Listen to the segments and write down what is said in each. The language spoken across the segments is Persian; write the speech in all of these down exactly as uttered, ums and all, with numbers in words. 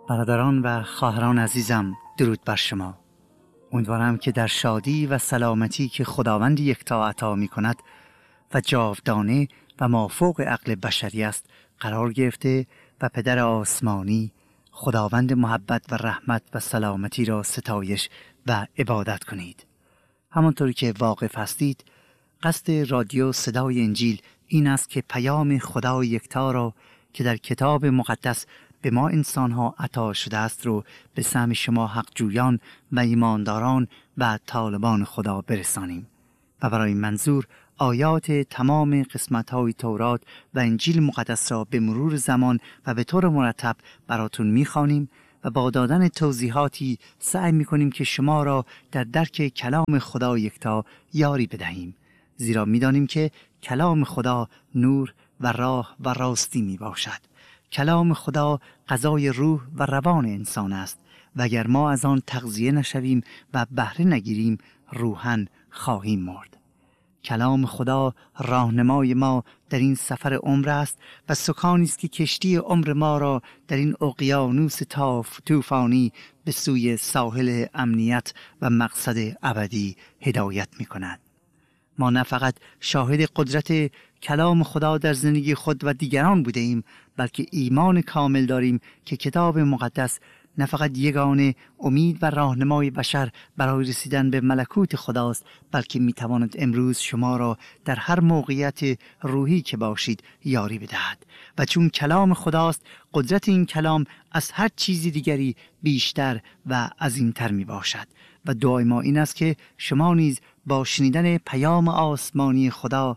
برادران و خواهران عزیزم، درود بر شما. امیدوارم که در شادی و سلامتی که خداوند یکتا عطا می کند و جاودانه و مافوق عقل بشری است قرار گرفته و پدر آسمانی خداوند محبت و رحمت و سلامتی را ستایش و عبادت کنید. همانطوری که واقف هستید، قصد رادیو صدای انجیل این است که پیام خدا یکتا را که در کتاب مقدس به ما انسان‌ها عطا شده است رو به سهم شما حقجویان و ایمانداران و طالبان خدا برسانیم و برای منظور آیات تمام قسمت‌های تورات و انجیل مقدس را به مرور زمان و به طور مرتب براتون می‌خوانیم و با دادن توضیحاتی سعی می‌کنیم که شما را در درک کلام خدا یکتا یاری بدهیم، زیرا می‌دانیم که کلام خدا نور و راه و راستی میباشد. کلام خدا غذای روح و روان انسان است و اگر ما از آن تغذیه نشویم و بهره نگیریم روحاً خواهیم مرد. کلام خدا راهنمای ما در این سفر عمر است و سکانی است که کشتی عمر ما را در این اقیانوس تاف طوفانی به سوی ساحل امنیت و مقصد ابدی هدایت می‌کند. ما نه فقط شاهد قدرت کلام خدا در زندگی خود و دیگران بوده ایم، بلکه ایمان کامل داریم که کتاب مقدس نه فقط یگانه امید و راهنمای بشر برای رسیدن به ملکوت خداست، بلکه میتواند امروز شما را در هر موقعیت روحی که باشید یاری بدهد و چون کلام خداست قدرت این کلام از هر چیزی دیگری بیشتر و عظیمتر می باشد و دعای ما این است که شما نیز با شنیدن پیام آسمانی خدا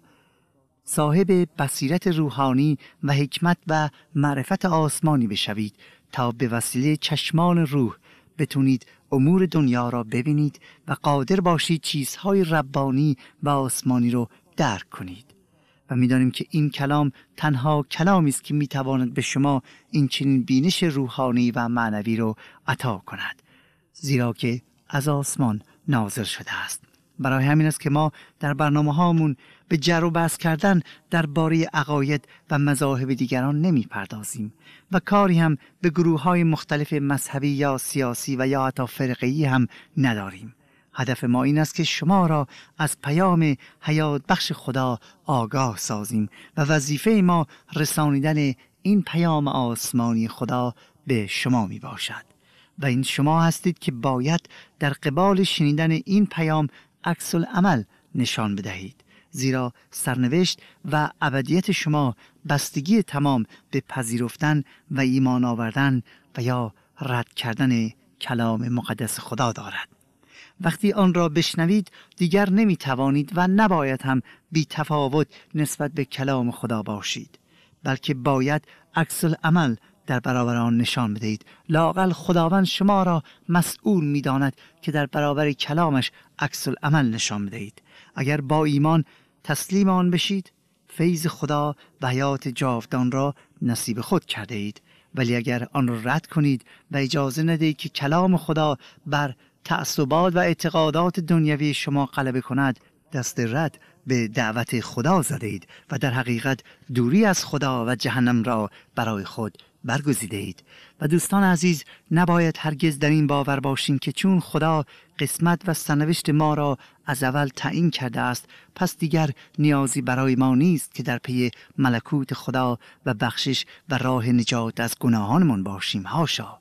صاحب بصیرت روحانی و حکمت و معرفت آسمانی بشوید تا به وسیله چشمان روح بتونید امور دنیا را ببینید و قادر باشید چیزهای ربانی و آسمانی رو درک کنید. و می‌دانیم که این کلام تنها کلامی است که می‌تواند به شما این چنین بینش روحانی و معنوی رو عطا کند، زیرا که از آسمان نازل شده است. برای همین است که ما در برنامه هامون به جر و بحث کردن درباره عقاید و مذاهب دیگران نمی پردازیم و کاری هم به گروه های مختلف مذهبی یا سیاسی و یا حتی فرقه‌ای هم نداریم. هدف ما این است که شما را از پیام حیات بخش خدا آگاه سازیم و وظیفه ما رسانیدن این پیام آسمانی خدا به شما می باشد و این شما هستید که باید در قبال شنیدن این پیام عکس العمل نشان بدهید، زیرا سرنوشت و ابدیت شما بستگی تمام به پذیرفتن و ایمان آوردن و یا رد کردن کلام مقدس خدا دارد. وقتی آن را بشنوید دیگر نمی توانید و نباید هم بی تفاوت نسبت به کلام خدا باشید، بلکه باید عکس العمل در برابر آن نشان بدهید. لااقل خداوند شما را مسئول می داند که در برابر کلامش عکس العمل نشان بدهید. اگر با ایمان تسلیم آن بشید فیض خدا و حیات جاودان را نصیب خود کرده اید، ولی اگر آن را رد کنید و اجازه ندهید که کلام خدا بر تعصبات و اعتقادات دنیوی شما غلبه کند، دست رد به دعوت خدا زده اید و در حقیقت دوری از خدا و جهنم را برای خود برگزیده اید. و دوستان عزیز، نباید هرگز در این باور باشیم که چون خدا قسمت و سرنوشت ما را از اول تعیین کرده است پس دیگر نیازی برای ما نیست که در پی ملکوت خدا و بخشش و راه نجات از گناهانمان باشیم. حاشا!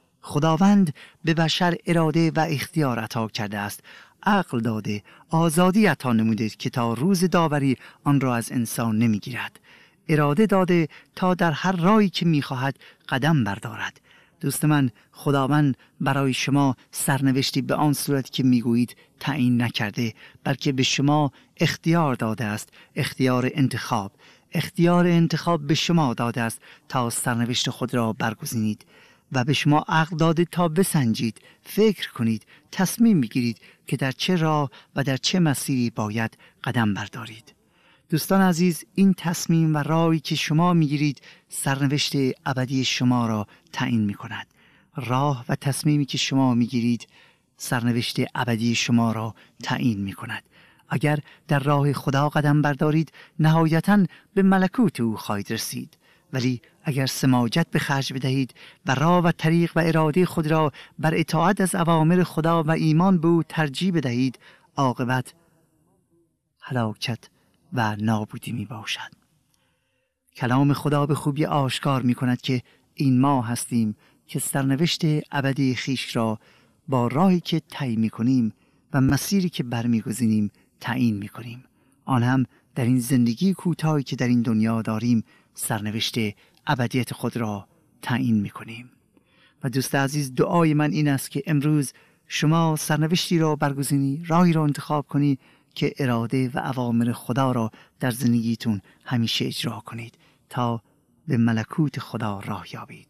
خداوند به بشر اراده و اختیار عطا کرده است، عقل داده، آزادی عطا نموده که تا روز داوری آن را از انسان نمیگیرد. اراده داده تا در هر راهی که میخواهد قدم بردارد. دوست من، خداوند برای شما سرنوشتی به آن صورت که میگویید تعیین نکرده، بلکه به شما اختیار داده است، اختیار انتخاب. اختیار انتخاب به شما داده است تا سرنوشت خود را برگزینید و به شما عقل داده تا بسنجید، فکر کنید، تصمیم بگیرید که در چه راه و در چه مسیری باید قدم بردارید. دوستان عزیز، این تصمیم و راهی که شما میگیرید سرنوشت ابدی شما را تعیین میکند. راه و تصمیمی که شما میگیرید سرنوشت ابدی شما را تعیین میکند. اگر در راه خدا قدم بردارید نهایتاً به ملکوت او خواهید رسید ولی اگر سماجت به خرج بدهید و راه و طریق و اراده خود را بر اطاعت از اوامر خدا و ایمان به او ترجیح بدهید، عاقبت هلاکت و نابودی می باشد. کلام خدا به خوبی آشکار می کند که این ما هستیم که سرنوشت ابدی خیش را با راهی که طی می کنیم و مسیری که برمیگزینیم تعیین می کنیم. آن هم در این زندگی کوتاهی که در این دنیا داریم سرنوشت ابدیت خود را تعیین می کنیم. و دوست عزیز، دعای من این است که امروز شما سرنوشتی را برگزینی، راهی را انتخاب کنی که اراده و اوامر خدا را در زندگیتون همیشه اجرا کنید تا به ملکوت خدا راه یابید.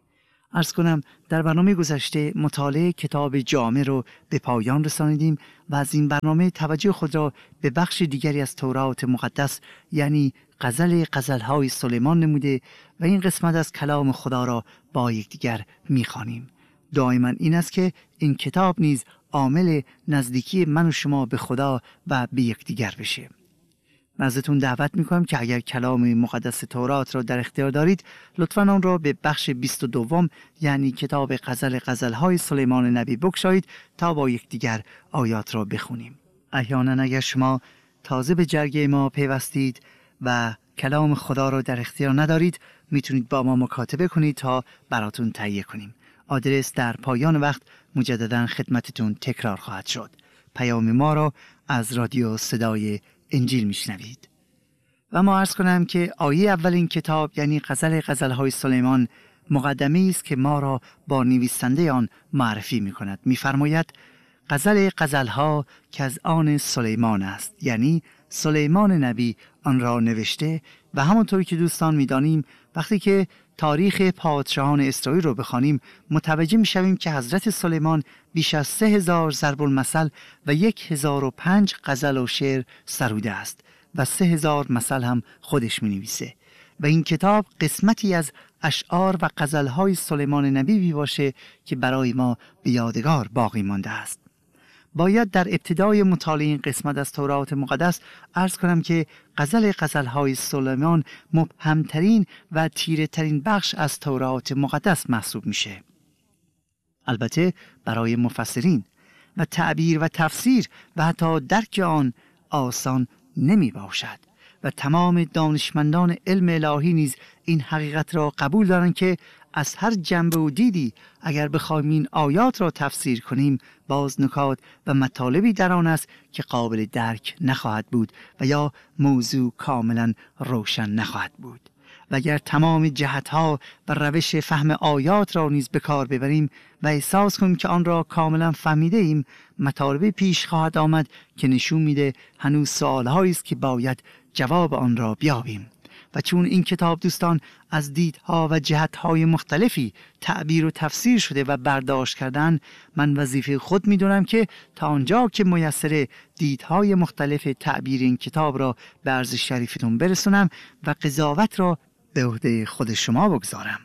عرض کنم در برنامه گذشته مطالعه کتاب جامع رو به پایان رسانیدیم و از این برنامه توجه خود را به بخش دیگری از تورات مقدس یعنی غزل غزل‌های سلیمان نموده و این قسمت از کلام خدا را با یکدیگر می‌خوانیم. دعای من این است که این کتاب نیز عامل نزدیکی من و شما به خدا و به یکدیگر بشه. من ازتون دعوت میکنم که اگر کلام مقدس تورات را در اختیار دارید لطفاً آن را به بخش بیست و دوم یعنی کتاب غزل غزل‌های سلیمان نبی بگشایید تا با یکدیگر آیات را بخونیم. احیانا اگر شما تازه به جرگه ما پیوستید و کلام خدا را در اختیار ندارید میتونید با ما مکاتبه کنید تا براتون تهیه کنیم. آدرس در پایان وقت مجددا خدمتتون تکرار خواهد شد. پیام ما را از رادیو صدای انجیل میشنوید. و ما عرض کنم که آیه اول این کتاب یعنی غزل غزل‌های سلیمان مقدمه است که ما را با نویسنده آن معرفی می‌کند. می‌فرماید غزل غزل‌ها که از آن سلیمان است، یعنی سلیمان نبی آن را نوشته. و همونطوری که دوستان می‌دانیم وقتی که تاریخ پادشاهان اسرائیل رو بخوانیم متوجه می‌شویم که حضرت سلیمان بیش از سه هزار ضرب المثل و یک هزار و پنج غزل و شعر سروده است و سه هزار مثل هم خودش می‌نویسه و این کتاب قسمتی از اشعار و غزل‌های سلیمان نبی می باشه که برای ما به یادگار باقی مانده است. باید در ابتدای مطالعه این قسمت از تورات مقدس عرض کنم که غزل غزل‌های سلیمان مبهمترین و تیره ترین بخش از تورات مقدس محسوب میشه. البته برای مفسرین و تعبیر و تفسیر و حتی درک آن آسان نمی باشد و تمام دانشمندان علم الهی نیز این حقیقت را قبول دارند که از هر جنبه و دیدی اگر بخوایم این آیات را تفسیر کنیم باز نکات و مطالبی در آن است که قابل درک نخواهد بود و یا موضوع کاملا روشن نخواهد بود. و اگر تمام جهتها و روش فهم آیات را نیز به کار ببریم و احساس کنیم که آن را کاملا فهمیده ایم، مطالبی پیش خواهد آمد که نشون میده هنوز سوالهایی است که باید جواب آن را بیابیم. و چون این کتاب دوستان از دیدها و جهتهای مختلفی تعبیر و تفسیر شده و برداشت کردن، من وظیفه خود میدونم که تا آنجا که میسر دیدهای مختلف تعبیر این کتاب را به عرض شریفتون برسونم و قضاوت را به عهده خود شما بگذارم.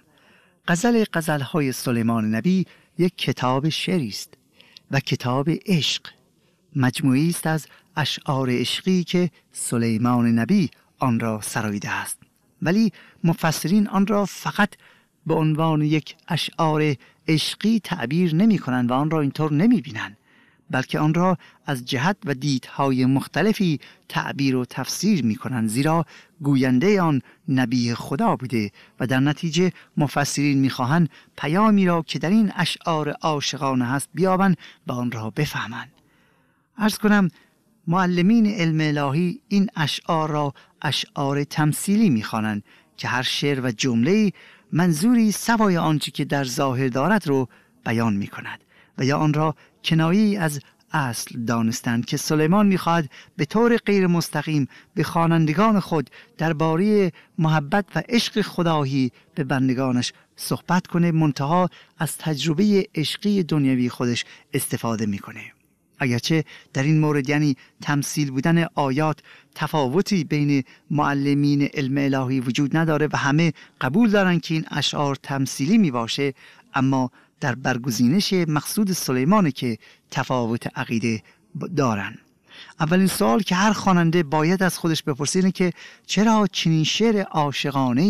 غزل غزل‌های سلیمان نبی یک کتاب شعری است و کتاب عشق، مجموعی است از اشعار عشقی که سلیمان نبی آن را سراییده است، ولی مفسرین آن را فقط به عنوان یک اشعار عشقی تعبیر نمی کنند و آن را اینطور نمی بینند، بلکه آن را از جهت و دیدهای مختلفی تعبیر و تفسیر می کنند، زیرا گوینده آن نبی خدا بوده و در نتیجه مفسرین می خواهند پیامی را که در این اشعار عاشقانه هست بیابند و آن را بفهمند. عرض کنم معلمین علم الهی این اشعار را اشعار تمثیلی می‌خوانند که هر شعر و جمله منظوری سوای آنچه که در ظاهر دارد رو بیان می‌کند و یا آن را کنایه‌ای از اصل دانستند که سلیمان می‌خواهد به طور غیر مستقیم به خوانندگان خود درباره محبت و عشق خدایی به بندگانش صحبت کنه، منتها از تجربه عشقی دنیوی خودش استفاده می‌کنه. اگرچه در این مورد یعنی تمثیل بودن آیات تفاوتی بین معلمین علم الهی وجود نداره و همه قبول دارن که این اشعار تمثیلی می باشه، اما در برگزینش مقصود سلیمانه که تفاوت عقیده دارن. اولین سوال که هر خواننده باید از خودش بپرسه اینه که چرا چنین شعر عاشقانه‌ای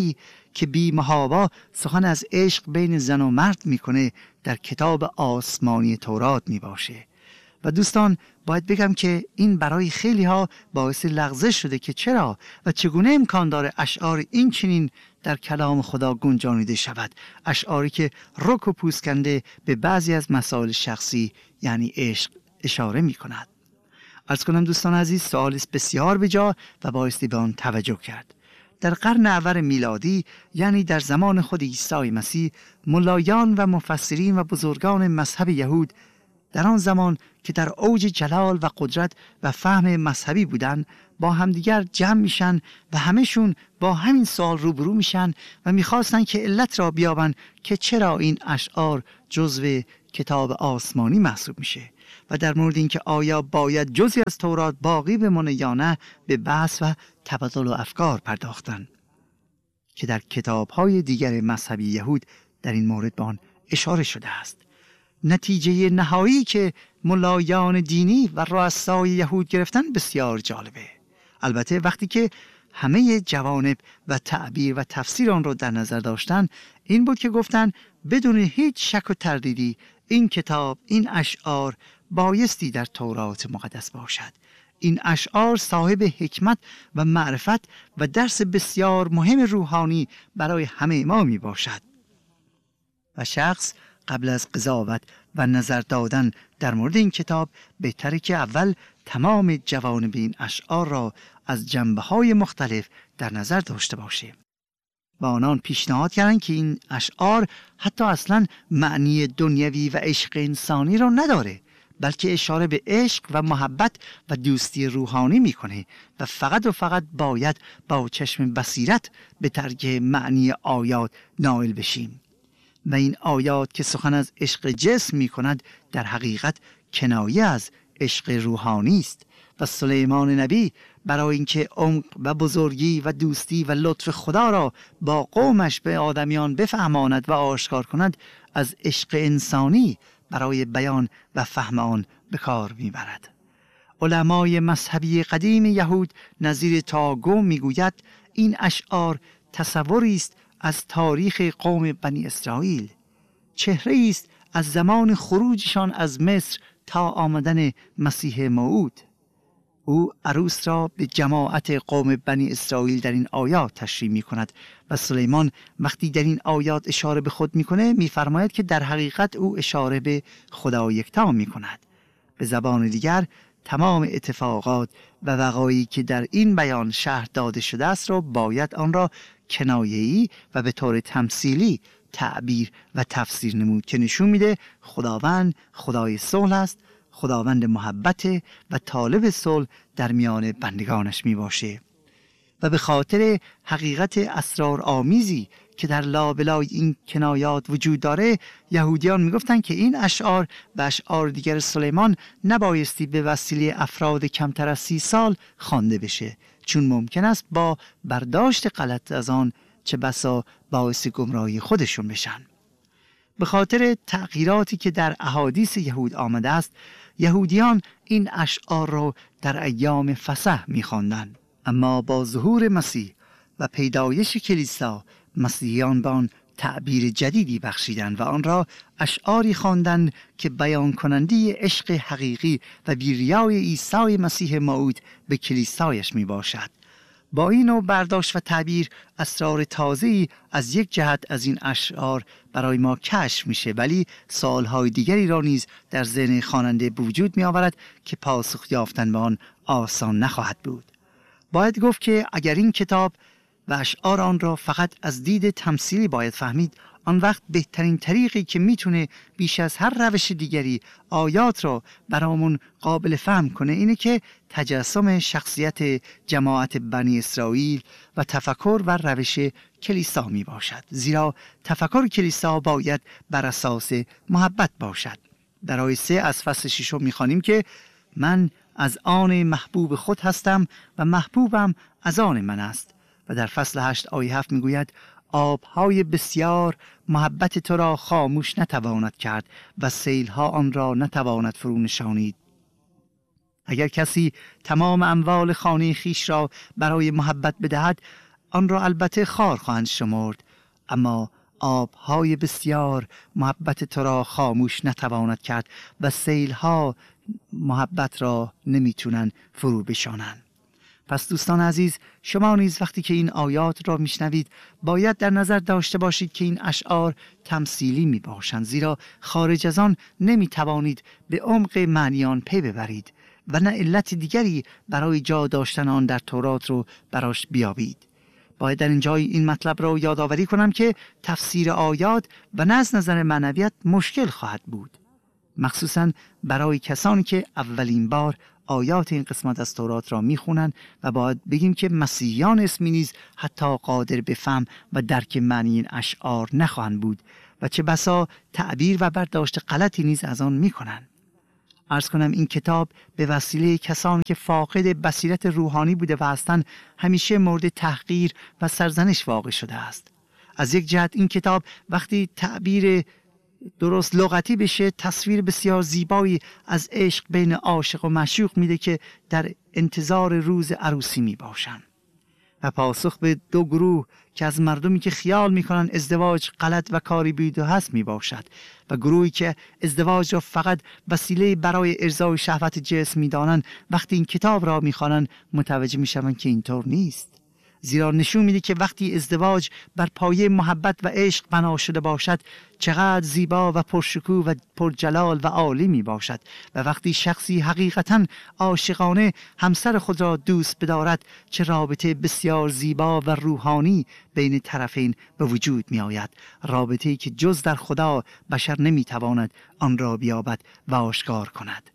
که بی محابا سخن از عشق بین زن و مرد میکنه در کتاب آسمانی تورات میباشه. و دوستان باید بگم که این برای خیلی ها باعث لغزش شده که چرا و چگونه امکان داره اشعار این چنین در کلام خدا گنجانیده شود، اشعاری که رک و پوسکنده به بعضی از مسائل شخصی یعنی عشق اشاره می کند. عرض کنم دوستان عزیز، سوال است بسیار بجا و بایستی به آن توجه کرد. در قرن اول میلادی یعنی در زمان خود عیسی مسیح، ملایان و مفسرین و بزرگان مذهب یهود در آن زمان که در اوج جلال و قدرت و فهم مذهبی بودن با همدیگر جمع میشن و همهشون با همین سوال روبرو میشن و میخواستن که علت را بیابن که چرا این اشعار جزو کتاب آسمانی محسوب میشه و در مورد اینکه آیا باید جزئی از تورات باقی بمونه یا نه به بحث و تبادل و افکار پرداختن که در کتاب‌های دیگر مذهبی یهود در این مورد به آن اشاره شده است. نتیجه نهایی که ملایان دینی و رؤسای یهود گرفتن بسیار جالبه. البته وقتی که همه جوانب و تعبیر و تفسیر آن را در نظر داشتن، این بود که گفتن بدون هیچ شک و تردیدی این کتاب، این اشعار بایستی در تورات مقدس باشد. این اشعار صاحب حکمت و معرفت و درس بسیار مهم روحانی برای همه ما می باشد و شخص قبل از قضاوت و نظر دادن در مورد این کتاب بهتره که اول تمام جوانب این اشعار را از جنبه‌های مختلف در نظر داشته باشه. و آنان پیشنهاد کردند که این اشعار حتی اصلا معنی دنیوی و عشق انسانی را نداره، بلکه اشاره به عشق و محبت و دوستی روحانی میکنه و فقط و فقط باید با چشم بصیرت به درک معنی آیات نائل بشیم. و این آیات که سخن از عشق جسم می کند در حقیقت کنایه از عشق روحانی است و سلیمان نبی برای اینکه عمق و بزرگی و دوستی و لطف خدا را با قومش به آدمیان بفهماند و آشکار کند از عشق انسانی برای بیان و فهم آن به کار می برد. علمای مذهبی قدیم یهود نظیر تاگو می گوید این اشعار تصوری است از تاریخ قوم بنی اسرائیل، چهره است از زمان خروجشان از مصر تا آمدن مسیح موعود. او عروس را به جماعت قوم بنی اسرائیل در این آیات تشریح می کند و سلیمان وقتی در این آیات اشاره به خود می کنه می فرماید که در حقیقت او اشاره به خدا یکتا می کند. به زبان دیگر تمام اتفاقات و وقایعی که در این بیان شرح داده شده است را باید آن را کنایه‌ای و به طور تمثیلی تعبیر و تفسیر نمود که نشون میده خداوند خدای صلح است، خداوند محبت و طالب صلح در میان بندگانش می باشه. و به خاطر حقیقت اسرارآمیزی که در لابلای این کنایات وجود داره، یهودیان میگفتن که این اشعار و اشعار دیگر سلیمان نبایستی به وسیله افراد کمتر از سی سال خوانده بشه، چون ممکن است با برداشت غلط از آن چه بسا باعث گمراهی خودشون بشن. به خاطر تغییراتی که در احادیث یهود آمده است، یهودیان این اشعار را در ایام فسح می‌خواندند. اما با ظهور مسیح و پیدایش کلیسا، مسیحیان به آن تعبیر جدیدی بخشیدند و آن را اشعاری خواندند که بیان کننده عشق حقیقی و بی‌ریای عیسی مسیح موعود به کلیسایش می باشد. با این نوع برداشت و تعبیر اسرار تازه‌ای از یک جهت از این اشعار برای ما کشف میشه، ولی سوالهای دیگری را نیز در ذهن خواننده به وجود می آورد که پاسخ یافتن به آن آسان نخواهد بود. باید گفت که اگر این کتاب و اشعار آن را فقط از دید تمثیلی باید فهمید، آن وقت بهترین طریقی که میتونه بیش از هر روش دیگری آیات را برامون قابل فهم کنه اینه که تجسم شخصیت جماعت بنی اسرائیل و تفکر و روش کلیسا می باشد، زیرا تفکر کلیسا باید بر اساس محبت باشد. در آیه سه از فصل ششم میخوانیم که من از آن محبوب خود هستم و محبوبم از آن من است. و در فصل هشت آیه هفت میگوید آبهای بسیار محبت تو را خاموش نتواند کرد و سیلها آن را نتواند فرو نشانید. اگر کسی تمام اموال خانه خیش را برای محبت بدهد، آن را البته خار خواهند شمرد، اما آبهای بسیار محبت تو را خاموش نتواند کرد و سیلها محبت را نمیتونن فرو بشانند. پس دوستان عزیز، شما نیز وقتی که این آیات را میشنوید باید در نظر داشته باشید که این اشعار تمثیلی می باشند، زیرا خارج از آن نمی توانید به عمق معنی آن پی ببرید و نه علت دیگری برای جا داشتن آن در تورات رو براش بیابید. باید در این جای این مطلب را یادآوری کنم که تفسیر آیات و نه از نظر معنویت مشکل خواهد بود، مخصوصاً برای کسانی که اولین بار آیات این قسمت از تورات را میخونند و باید بگیم که مسیحیان اسمی نیز حتی قادر به فهم و درک معنی این اشعار نخواهند بود و چه بسا تعبیر و برداشت غلطی نیز از آن میکنند. عرض کنم این کتاب به وسیله کسانی که فاقد بصیرت روحانی بوده و هستند همیشه مورد تحقیر و سرزنش واقع شده است. از یک جهت این کتاب وقتی تعبیر درست لغتی بشه تصویر بسیار زیبایی از عشق بین عاشق و معشوق میده که در انتظار روز عروسی می باشن و پاسخ به دو گروه که از مردمی که خیال میکنن ازدواج غلط و کاری بیهوده هست می باشد و گروهی که ازدواج را فقط وسیله برای ارضای شهوت جسم میدانند، وقتی این کتاب را میخوانند متوجه میشوند که اینطور نیست، زیرا نشون میده که وقتی ازدواج بر پایه محبت و عشق بنا شده باشد چقدر زیبا و پرشکوه و پرجلال و عالی می باشد و وقتی شخصی حقیقتاً عاشقانه همسر خود را دوست بدارد چه رابطه بسیار زیبا و روحانی بین طرفین به وجود می آید، رابطه‌ای که جز در خدا بشر نمی تواند آن را بیابد و آشکار کند.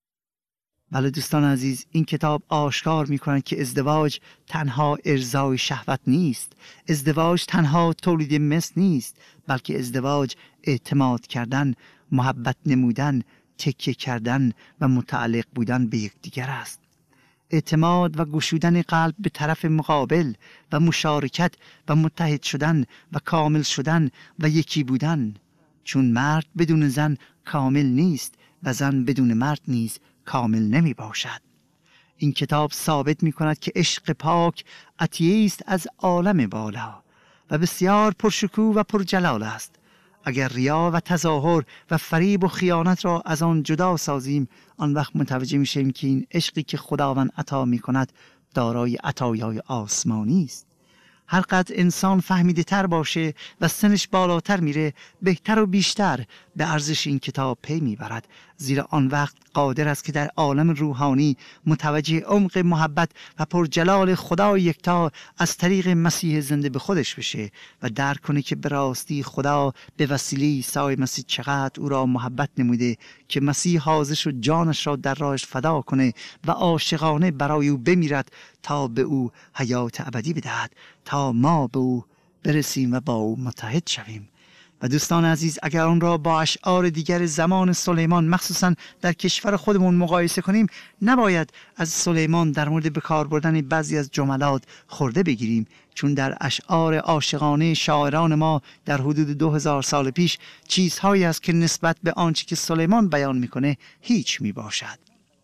بله دوستان عزیز، این کتاب آشکار می کند که ازدواج تنها ارضای شهوت نیست، ازدواج تنها تولید مثل نیست، بلکه ازدواج اعتماد کردن، محبت نمودن، تکیه کردن و متعلق بودن به یکدیگر است. اعتماد و گشودن قلب به طرف مقابل و مشارکت و متحد شدن و کامل شدن و یکی بودن، چون مرد بدون زن کامل نیست و زن بدون مرد نیز کامل نمی باشد. این کتاب ثابت می کند که عشق پاک عطیه است از عالم بالا و بسیار پرشکوه و پرجلال است. اگر ریا و تظاهر و فریب و خیانت را از آن جدا سازیم، آن وقت متوجه می شویم که این عشقی که خداوند عطا می کند دارای عطایای آسمانی است. هر قدر انسان فهمیده تر باشه و سنش بالاتر میره، بهتر و بیشتر به ارزش این کتاب پی میبرد، زیرا آن وقت قادر است که در عالم روحانی متوجه عمق محبت و پرجلال خدای یکتا از طریق مسیح زنده به خودش بشه و درک کنه که به راستی خدا به وسیله عیسی مسیح چقدر او را محبت نموده که مسیح حاضر شد جانش را در راهش فدا کنه و عاشقانه برای او بمیرد تا به او حیات ابدی بدهد، تا ما به او برسیم و با او متحد شویم. و دوستان عزیز، اگر آن را با اشعار دیگر زمان سلیمان مخصوصا در کشور خودمون مقایسه کنیم، نباید از سلیمان در مورد به کار بردن بعضی از جملات خورده بگیریم، چون در اشعار عاشقانه شاعران ما در حدود دو هزار سال پیش چیزهایی است که نسبت به آنچه که سلیمان بیان میکنه هیچ میباشد.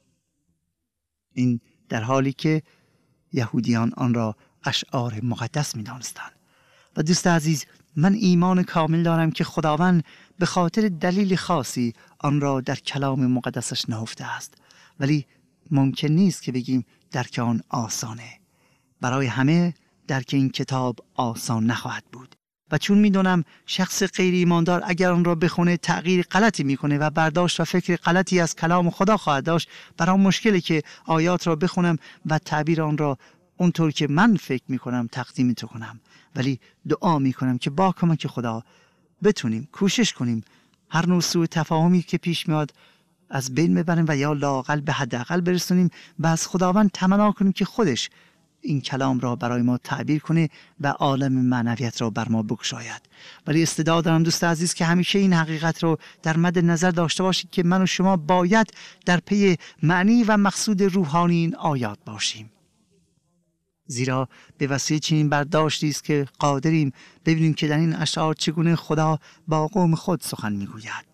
این در حالی که یهودیان آن را اشعار مقدس می‌دانستند. و دوست عزیز، من ایمان کامل دارم که خداوند به خاطر دلیل خاصی آن را در کلام مقدسش نهفته است، ولی ممکن نیست که بگیم درک آن آسانه. برای همه درک این کتاب آسان نخواهد بود و چون میدونم شخص غیر ایماندار اگر آن را بخونه تغییر غلطی میکنه و برداشت و فکر غلطی از کلام خدا خواهد داشت، برام مشکله که آیات را بخونم و تعبیر آن را اونطور که من فکر میکنم تقدیم تو کنم، ولی دعا میکنم که با کمک خدا بتونیم کوشش کنیم هر نوع سوء تفاهمی که پیش میاد از بین ببریم و یا لااقل به حداقل برسونیم و از خداوند تمنا کنیم که خودش این کلام را برای ما تعبیر کنه و عالم معنویت را بر ما بگشاید. ولی استعداد دارم دوست عزیز که همیشه این حقیقت رو در مد نظر داشته باشید که من و شما باید در پی معنی و مقصود روحانی این آیات باشیم، زیرا به وسیله چنین برداشتی است که قادریم ببینیم که در این اشعار چگونه خدا با قوم خود سخن میگوید.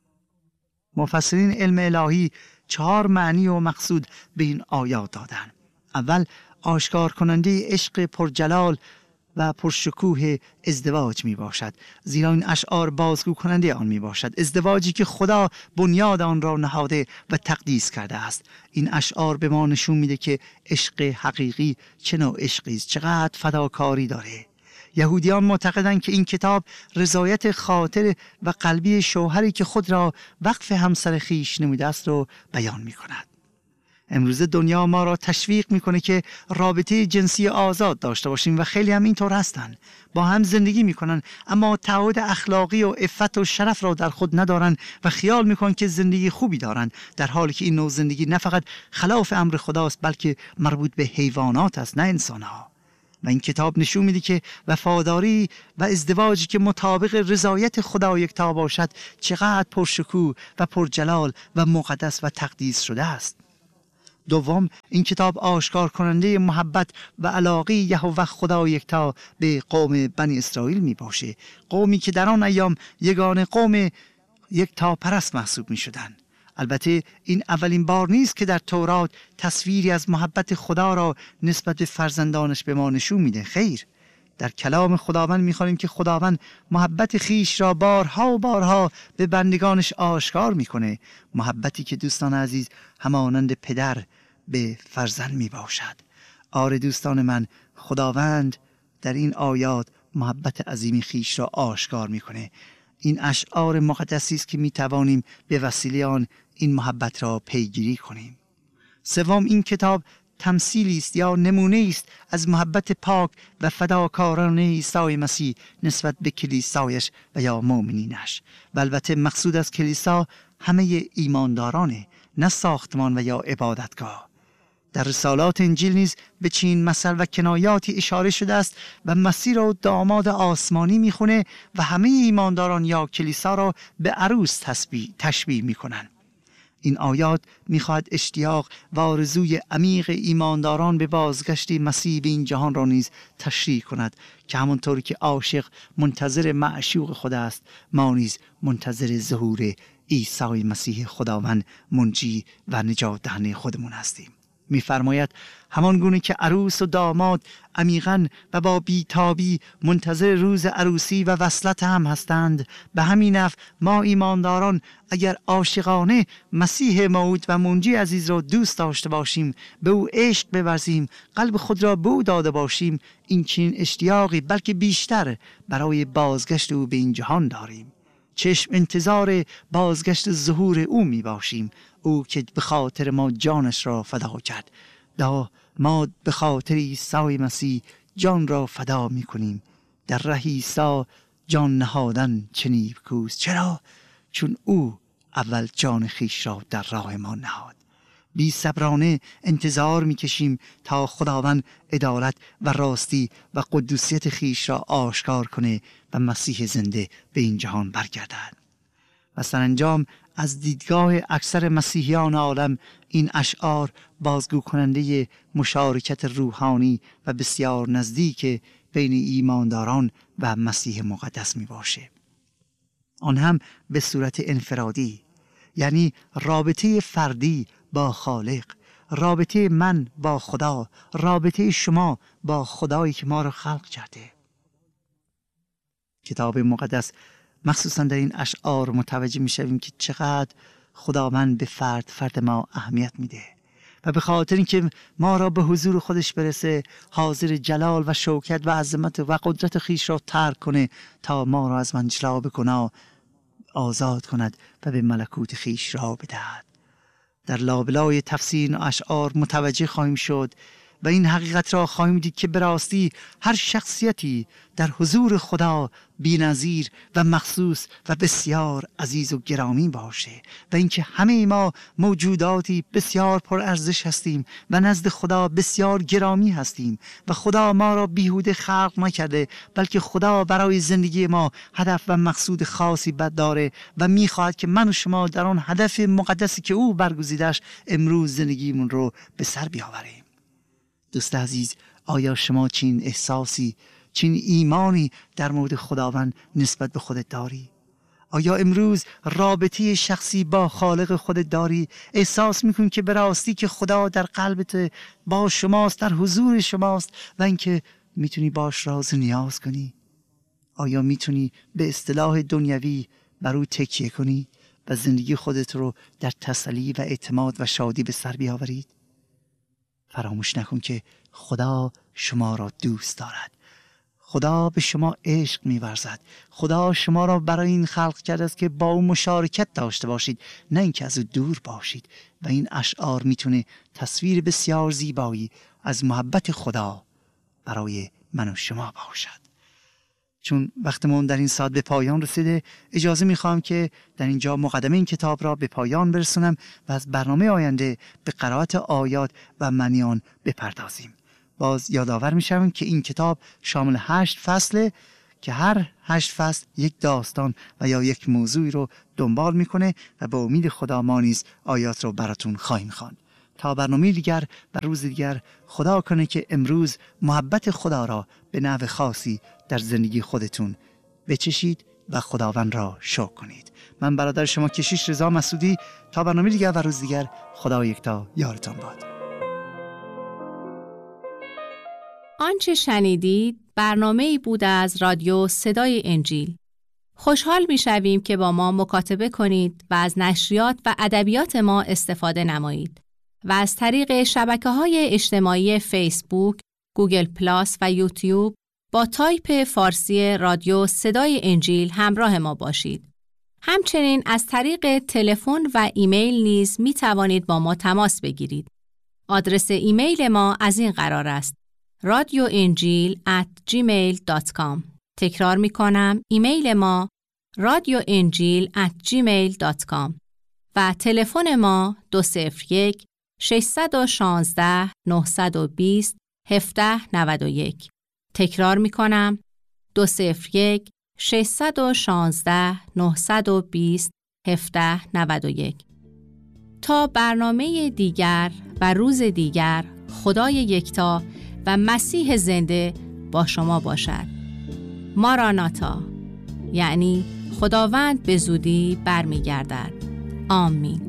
مفسرین علم الهی چهار معنی و مقصود به این آیات دادند. اول، آشکار کننده عشق پرجلال و پرشکوه ازدواج می باشد، زیرا این اشعار بازگو کننده آن می باشد. ازدواجی که خدا بنیاد آن را نهاده و تقدیس کرده است. این اشعار به ما نشون میده که عشق حقیقی چه نوع عشقی است، چقدر فداکاری داره. یهودیان معتقدند که این کتاب رضایت خاطر و قلبی شوهری که خود را وقف همسر خیش نموده است رو بیان می کند. امروز دنیا ما را تشویق میکنه که رابطه جنسی آزاد داشته باشیم و خیلی هم اینطور هستن، با هم زندگی میکنن اما تعهد اخلاقی و عفت و شرف را در خود ندارن و خیال میکنن که زندگی خوبی دارن، در حالی که این نوع زندگی نه فقط خلاف امر خداست بلکه مربوط به حیوانات است، نه انسانها. و این کتاب نشون میده که وفاداری و ازدواجی که مطابق رضایت خدا یکتا باشد چقدر پرشکوه و پرجلال و مقدس و تقدیس شده است. دوم، این کتاب آشکار کننده محبت و علاقه یهوه خدا یکتا به قوم بنی اسرائیل می باشه، قومی که در آن ایام یگانه قوم یکتا پرست محسوب می شدن. البته این اولین بار نیست که در تورات تصویری از محبت خدا را نسبت به فرزندانش به ما نشون میده. خیر، در کلام خداوند می‌خوانیم که خداوند محبت خیش را بارها و بارها به بندگانش آشکار میکنه، محبتی که دوستان عزیز همانند پدر به فرزند می باشد. آره دوستان من، خداوند در این آیات محبت عظیم خیش را آشکار میکنه. این اشعار مقدسی است که می توانیم به وسیله آن این محبت را پیگیری کنیم. سوم، این کتاب تمثیلی است یا نمونه است از محبت پاک و فداکارانه عیسی مسیح نسبت به کلیسایش و یا مؤمنینش. و البته مقصود از کلیسا همه ایماندارانه، نه ساختمان و یا عبادتگاه. در رسالات انجیل نیز به چنین مثل و کنایاتی اشاره شده است و مسیح را داماد آسمانی میخونه و همه ایمانداران یا کلیسا را به عروس تشبیه میکنن. این آیات میخواهد اشتیاق و آرزوی عمیق ایمانداران به بازگشت مسیح به این جهان را نیز تشریح کند که همونطوری که عاشق منتظر معشوق خود است، ما نیز منتظر ظهور عیسی مسیح خداوند منجی و نجات دهنده خودمون هستیم. می‌فرماید همان گونه که عروس و داماد عمیقاً و با بیتابی منتظر روز عروسی و وصلت هم هستند، به همین نحو ما ایمانداران اگر عاشقانه مسیح موعود و منجی عزیز را دوست داشته باشیم، به او عشق بورزیم، قلب خود را به او داده باشیم، این چنین اشتیاقی بلکه بیشتر برای بازگشت او به این جهان داریم. چشم انتظار بازگشت ظهور او می باشیم، او که به خاطر ما جانش را فدا کرد. دا ما به خاطر عیسی مسیح جان را فدا می کنیم. در ره عیسی جان نهادن چه نیکوست. چرا؟ چون او اول جان خیش را در راه ما نهاد. بی صبرانه انتظار می کشیم تا خداوند عدالت و راستی و قدوسیت خیش را آشکار کنه و مسیح زنده به این جهان برگردد. و سرانجام از دیدگاه اکثر مسیحیان عالم این اشعار بازگو کننده مشارکت روحانی و بسیار نزدیک بین ایمانداران و مسیح مقدس می باشه، آن هم به صورت انفرادی، یعنی رابطه فردی با خالق، رابطه من با خدا، رابطه شما با خدایی که ما را خلق کرده. کتاب مقدس مخصوصا در این اشعار متوجه می شویم که چقدر خداوند به فرد فرد ما اهمیت میده و به خاطر اینکه ما را به حضور خودش برسه، حاضر جلال و شوکت و عظمت و قدرت خیش را ترک کنه تا ما را از منجلاب گناه آزاد کند و به ملکوت خیش را بدهد. در لابلای تفسیر اشعار متوجه خواهیم شد و این حقیقت را خواهیم دید که به راستی هر شخصیتی در حضور خدا بی‌نظیر و مخصوص و بسیار عزیز و گرامی باشه و اینکه همه ما موجوداتی بسیار پر ارزش هستیم و نزد خدا بسیار گرامی هستیم و خدا ما را بیهوده خلق نکرده، بلکه خدا برای زندگی ما هدف و مقصود خاصی بد داره و میخواهد که من و شما در آن هدف مقدسی که او برگزیدش امروز زندگیمون رو به سر بیاوریم. دوست عزیز، آیا شما چین احساسی، چین ایمانی در مورد خداوند نسبت به خودت داری؟ آیا امروز رابطه شخصی با خالق خودت داری؟ احساس میکنی که به راستی که خدا در قلبت با شماست، در حضور شماست و اینکه میتونی باش راز نیاز کنی؟ آیا میتونی به اصطلاح دنیوی بر او تکیه کنی و زندگی خودت رو در تسلی و اعتماد و شادی به سر بیاورید؟ فراموش نکن که خدا شما را دوست دارد. خدا به شما عشق می‌ورزد. خدا شما را برای این خلق کرده است که با او مشارکت داشته باشید، نه اینکه از او دور باشید. و این اشعار میتونه تصویر بسیار زیبایی از محبت خدا برای من و شما باشد. چون وقتمون در این ساعت به پایان رسیده، اجازه میخوام که در اینجا مقدمه این کتاب را به پایان برسونم و از برنامه آینده به قرائت آیات و معنی آن بپردازیم. باز یادآور میشم که این کتاب شامل هشت فصله که هر هشت فصل یک داستان و یا یک موضوعی رو دنبال میکنه و به امید خدا ما نیز آیات رو براتون خواهیم خواند. تا برنامه دیگر و روز دیگر، خدا کنه که امروز محبت خدا را به نحو خاصی در زندگی خودتون بچشید و خداوند را شکر کنید. من برادر شما کشیش رضا مسعودی، تا برنامه دیگر و روز دیگر، خدا یکتا یارتان باد. آنچه شنیدید برنامه‌ای بود از رادیو صدای انجیل. خوشحال می‌شویم که با ما مکاتبه کنید و از نشریات و ادبیات ما استفاده نمایید و از طریق شبکه‌های اجتماعی فیسبوک، گوگل پلاس و یوتیوب با تایپ فارسی رادیو صدای انجیل همراه ما باشید. همچنین از طریق تلفن و ایمیل نیز می توانید با ما تماس بگیرید. آدرس ایمیل ما از این قرار است: رادیو انجیل ات جیمیل دات کام. تکرار می کنم، ایمیل ما رادیو انجیل ات جیمیل دات کام و تلفن ما دو صفر یک ششصد و شانزده نهصد و بیست هفده نود و یک. تکرار می کنم، دو صفر یک ششصد و شانزده نهصد و بیست هفده نود و یک. تا برنامه دیگر و روز دیگر، خدای یکتا و مسیح زنده با شما باشد. ماراناتا، یعنی خداوند به زودی برمیگردد. آمین.